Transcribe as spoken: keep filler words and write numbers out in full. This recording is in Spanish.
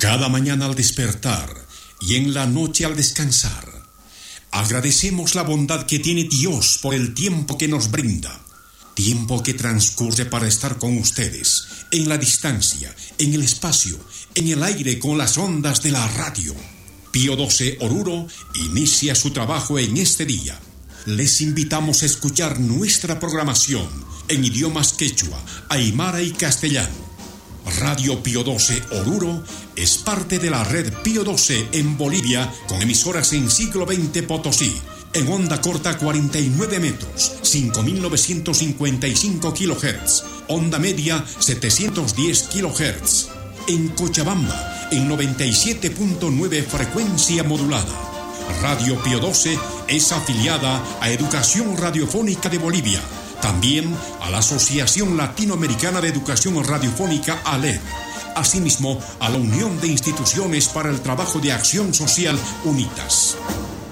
Cada mañana al despertar y en la noche al descansar, agradecemos la bondad que tiene Dios por el tiempo que nos brinda. Tiempo que transcurre para estar con ustedes, en la distancia, en el espacio, en el aire con las ondas de la radio. Pío doce Oruro inicia su trabajo en este día. Les invitamos a escuchar nuestra programación en idiomas quechua, aymara y castellano. Radio Pío doce Oruro es parte de la red Pío doce en Bolivia, con emisoras en siglo veinte Potosí, en onda corta cuarenta y nueve metros, cinco mil novecientos cincuenta y cinco kilohertz, onda media setecientos diez kilohertz, en Cochabamba en noventa y siete punto nueve frecuencia modulada. Radio Pío doce es afiliada a Educación Radiofónica de Bolivia, también a la Asociación Latinoamericana de Educación Radiofónica A L E D, asimismo a la Unión de Instituciones para el Trabajo de Acción Social UNITAS.